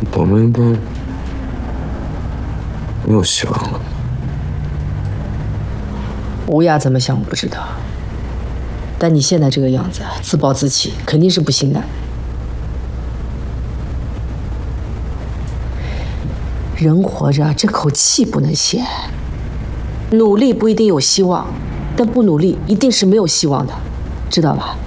我们都没有希望了。 吴雅怎么想我不知道，但你现在这个样子，自暴自弃，肯定是不行的。人活着，这口气不能泄。努力不一定有希望，但不努力一定是没有希望的，知道吧？